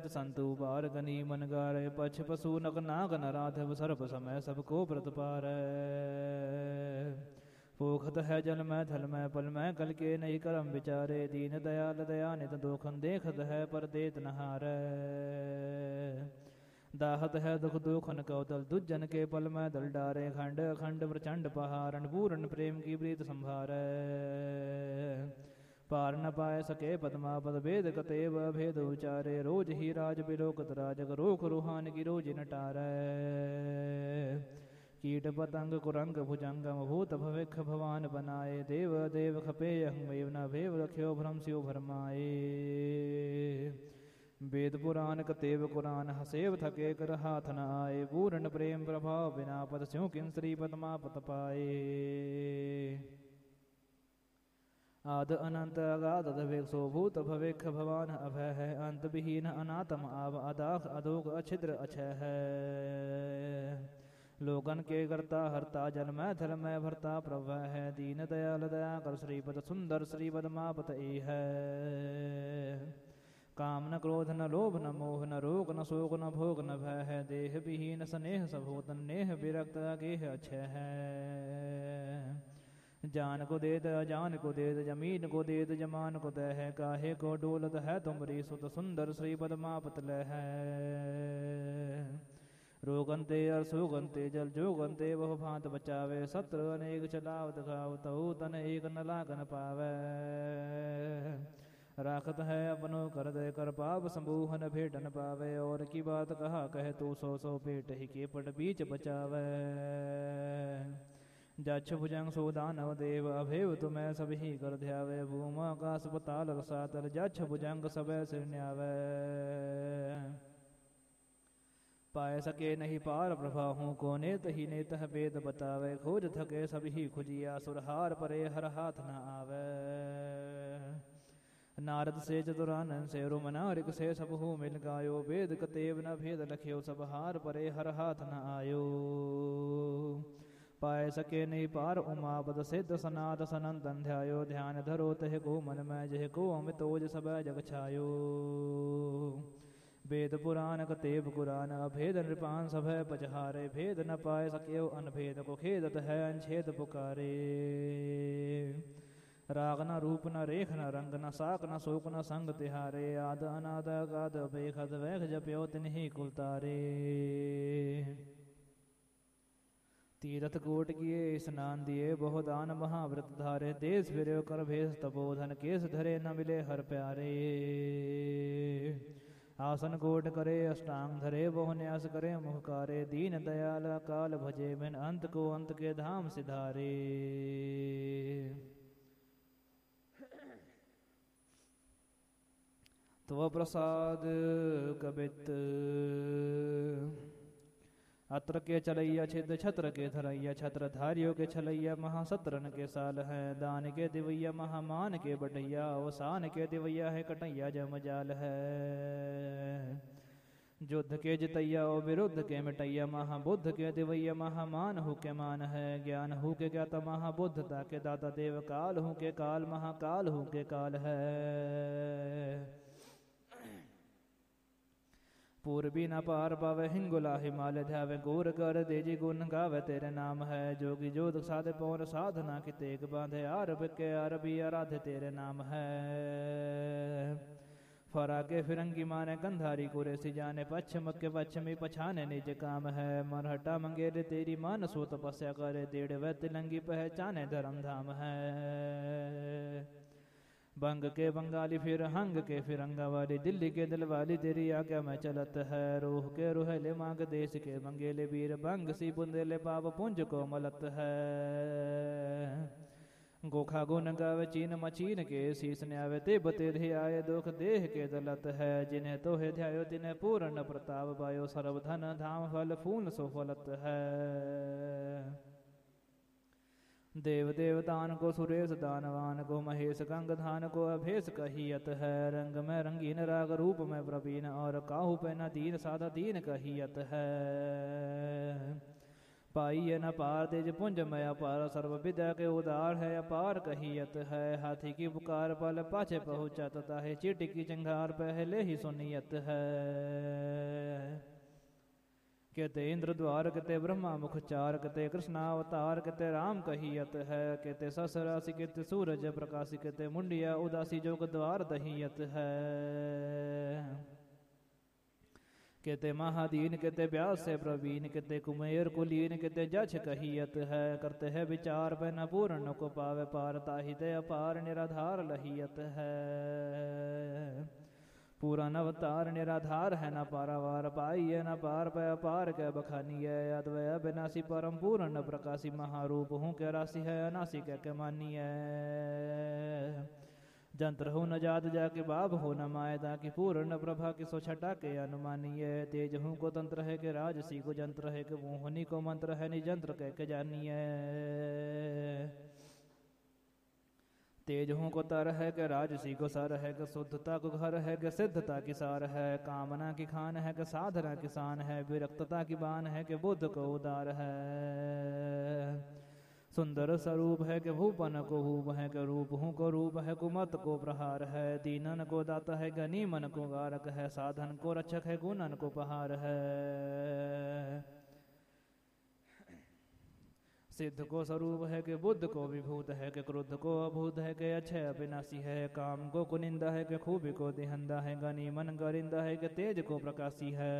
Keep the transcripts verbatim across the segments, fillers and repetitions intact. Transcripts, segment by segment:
संतु बार गनी मन गारे पछ पशु नक नाग नराधव सर्प समय सबको व्रत पार पोखत है जल में थल में पल में कल के नहीं करम विचारे दीन दयाल दया नित दोखन देखत है पर देत नहार दाहत है दुख दुखन कौतल दुजन के पल में दल डारे खंड अखंड प्रचंड पहारण पूर्ण प्रेम की प्रीत संभार पार न पाए सके पद्मा पद भेद कतेव भेद उचारे रोज ही राज बिलोकत राजग रोख रूहान की रोज नटार कीट पतंग कुरंग भुजंगम भूत भविख भवान बनाए देव देव खपे अहमेव न भेव रख्यो भ्रम स्यो भरमाए वेद पुराण कतेव कुरान हसेव थके कर हाथ न आए पूर्ण प्रेम प्रभाव बिना पद स्यों किन श्री पद्मा पत पाए आद अनंत अगाध दवेक्षो भूत भविख भवान अभय है अंत विहीन अनातम आव अदाख अधोक अछिद्र अक्षय है लोगन के करता हरता जल में थल में भरता प्रभय है दीन दयाल दया कर श्रीपद सुंदर श्रीपद मापत ए है काम न क्रोध न लोभ न मोह न रोग न शोक न भोग न भय है देह विहीन स्नेह सभूतन नेह विरक्त गेह अक्षय है जान को देत अजान को देत जमीन को देत जमान को दह है काहे को डोलत है तुमरी सुत सुंदर श्री पद्मापत लह है रोगंते और सुगंते जल जोगंते बहु भांत बचावे सत्र अनेक चलावत खाव तहु तन एक न लागन पावे राखत है अपनो कर दे कर पाप समूहन भेट न पावे और की बात कहा कहे तू सो सो पेट ही के पट बीच बचावे जाच्छ भुजंग सो दानव देव अभेव तुम्हें सब ही कर ध्यावे भूम आकाश पताल रसातल जाच्छ भुजंग सबे सिर न्यावे पाए सके नहीं पार प्रभाहू को नेत ही नेत वेद बतावे खोज थके सब ही खुजिया सुरहार परे हर हाथ न आवे नारद से चतुरानन से रुमनारिक से सब हूँ मिल गायो वेद कतेव न भेद लख्यो सब हार परे हर हाथ न आयो पाए सके नहीं पार उमापद सिद्ध सनात सनंदन ध्यायो ध्यान धरो तह को मन में जह को अमितोज सब जग छायो वेद पुराण कतेव कुरान अभेद नृपान सभय पचहारे भेद न पाए सके अनभेद को खेदत है अनछेद पुकारे राग न रूप न रेख न रंग न साक न शोक न संग तिहारे आद अनाद अगाध बेखद वैख जप्यो तिन्हि कुलतारे तीरथ कोट किए स्नान दिए बहु दान महाव्रत धारे देश फिरे कर भेष तपोधन केस धरे न मिले हर प्यारे आसन कोट करे अष्टांग धरे बहु न्यास करे मुहकारे दीन दयाल काल भजे बिन अंत को अंत के धाम सिधारे तव प्रसाद कबित अत्र के चलैया छिद छत्र के धरैया छत्र धारियों के छलैया महासत्रन के साल है दान के दिवैया महामान के बटैया अवसान के दिवैया है कटैया जमजाल है युद्ध के जितैया ओ विरुद्ध के मिटैया महाबुद्ध के दिवैया महामान हु के मान है ज्ञान हु के ज्ञाता महाबुद्धता के दाता देव काल हु के काल महाकाल हु के काल है पूर्वी न पार पावे हिंगुला हिमालय ध्यावे गोर कर देजी गुण गावे तेरे नाम है जोगी जोध साधे पौन साधना की तेग बांधे आरब के अरबी आराध्य तेरे नाम है फरा के फिरंगी माने गंधारी कुरेसी जाने पश्चिम के पश्चिमी पछाने निज काम है मरहटा मंगेरे तेरी मान सो तपस्या करे देड़ व तिलंगी पहचाने धर्म धाम है बंग के बंगाली फिर हंग के फिरंगा वाली दिल्ली के दिल वाली तेरी आज्ञा में चलत है रूह के रूहले मांग देश के मंगेले वीर बंग सी बुंदेले पाप पुंज को मलत है गोखा गुन गावे चीन मचीन के शीस न्यावे ते बते थे आए दुख देह के दलत है जिन्हें तो है ध्यायो तिन्हें पूर्ण प्रताप पायो सर्वधन धाम फल फूल सो फलत है देव देवतान को सुरेश दानवान को महेश गंगधान को अभेश कहियत है रंग में रंगीन राग रूप में प्रवीण और काहू पे न दीन साधा दीन कहियत है पाइए न पार तेज पुंज में अपार सर्व विद्या के उदार है अपार कहियत है। हाथी की पुकार पल पाछे पहुँचा तथा है चीटी की चंगार पहले ही सुनियत है। कहते इंद्र द्वार कहते ब्रह्मा मुख चार कहते कृष्णावतार कहते राम कहियत है। कहते ससरासी कहते सूरज प्रकाशी कहते मुंडिया उदासी जोग द्वार दहियत है। कहते महादीन कहते व्यास से प्रवीण कहते कुमेर कुलीन कहते जछ कहियत है। करते है विचार पे न पूर्ण को पावे पार ताहिते अपार निराधार लहियत है। पूरा अवतार निराधार है न पारावार पाइए न पार पे अपार के बखानी है। अद्वय अविनाशी परम पूर्ण प्रकाशी महारूप हूँ के राशि है अनासी के, के मानी है। जंत्र हो न जात जाके बाब हो न मायदा की पूर्ण प्रभा की सो छटा के अनुमानीय। तेज हूँ को तंत्र है के राजसी को जंत्र है के मोहनी को मंत्र है निजंत्र कह के जानिए। तेज हूँ को तर है के राजसी को सर है के शुद्धता को घर है के सिद्धता की सार है। कामना की खान है के साधना किसान है विरक्तता की बान है के बुद्ध को उदार है। सुंदर स्वरूप है के भूपन को हूप है के रूप हूँ को रूप है कुमत को प्रहार है। दीनन को दाता है गनीमन को गारक है साधन को रक्षक है गुणन को पहार है। सिद्ध को स्वरूप है के बुद्ध को विभूत है के क्रोध को अभूत है के अक्षय अविनाशी है। काम को कुनिंदा है के खूबी को दिहंदा है गनीमन गरिंदा है के तेज को प्रकाशी है।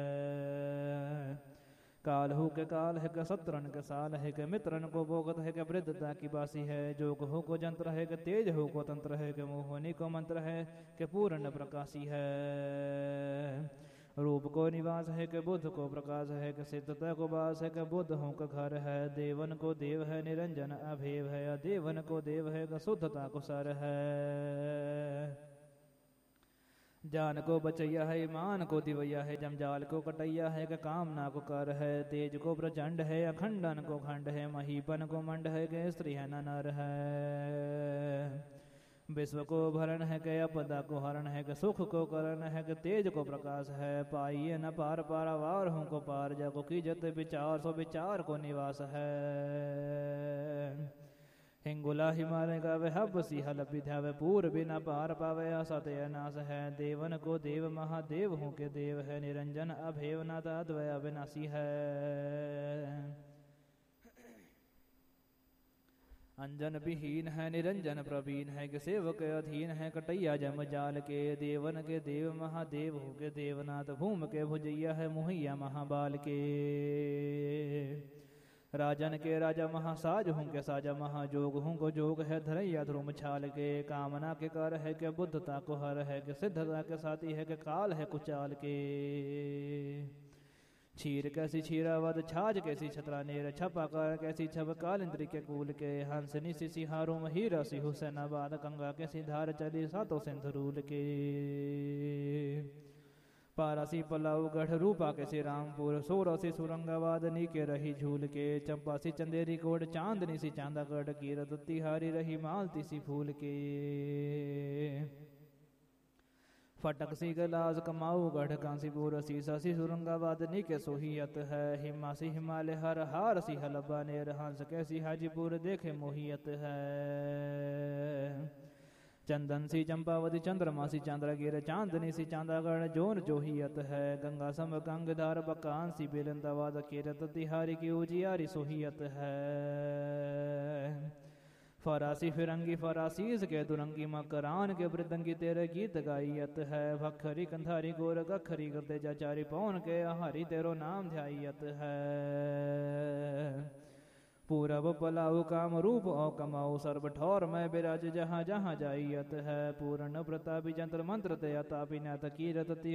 काल हो के काल है के सत्रन के साल है के मित्रन को भोगत है के वृद्धता की बासी है। जोग हो को जंत्र है के तेज हो को तंत्र है के मोहनी को मंत्र है के पूर्ण प्रकाशी है। रूप को निवास है के बुद्ध को प्रकाश है के सिद्धता को वास है के बुद्ध हो का घर है। देवन को देव है निरंजन अभेव है देवन को देव है के शुद्धता को सर है। जान को बचैया है ईमान को दिवैया है जमजाल को कटैया है के कामना को कर है। तेज को प्रचंड है अखंडन को खंड है महीपन को मंड है के स्त्री है न नर है। विश्व को भरण है के अपदा को हरण है के सुख को करण है के तेज को प्रकाश है। पाइए न पार पारावार हूँ को पार जाको की जत विचार सो विचार को निवास है। हिंगुला हिमालय का वह हबसी हल विद्या व पूर बिना पार पावे असत्य नाश है। देवन को देव महादेव हूँ के देव है निरंजन अभेव नाथ अद्वय अविनाशी है। अंजन विहीन है निरंजन प्रवीण है के सेवक अधीन है कटैया जम जाल के। देवन के देव महादेव हो के देवनाथ भूम के भुजैया है मुहैया महाबाल के। राजन के राजा महासाज हूँ के साजा महाजोग हूँ को जोग है धरैया ध्रुम छाल के। कामना के कर है के बुद्धता को हर है के सिद्धता के साथी है के काल है कुचाल के। छीर कैसी छीरावद छाज कैसी छतरा नेर छपा कर कैसी छप काल इंद्री के कूल के। हंसनी सी सिहारो हीरा सी हुसैनाबाद गंगा कैसी धार चली सातों सिंधरूल के। पारासी पलाऊ गढ़ रूपा के श्री रामपुर सोरसी सुरंगाबाद नीके रही झूल के। चंपा सी चंदेरी कोट चांदनी सी चांदागढ़ कीरत तिहारी रही मालती सी फूल के। फटक सी गलाज कमाऊ गढ़ कांसीपुर सीसा सी सुरंगाबाद नीके सोहियत है। हिमा सी हिमालय हर हार सी हलबा नेर हंस कैसी हाजीपुर देखे मोहियत है। चंदन सी चंपावती चंद्रमा सी चांद्रगिर चांदनी सी चांदागढ़ जोन जोहियत है। गंगा सम गंगधार बकान सी बेलंदाबाद कीरत तिहारी की उजियारी सोहियत है। फरासी फिरंगी फरासीस के दुरंगी मकरान के वृदंगी तेरे गीत गाइयत है। भखरी कंधारी गोर गखरी करते जाचारी पौन के आहारी तेरो नाम ध्यायत है। पूरब पलाऊ काम रूप औ कमाऊ सर्व ठौर में विराज जहाँ जहाँ जाइयत है। पूर्ण प्रतापी जंत्र मंत्र ते अतापी नाथ कीरत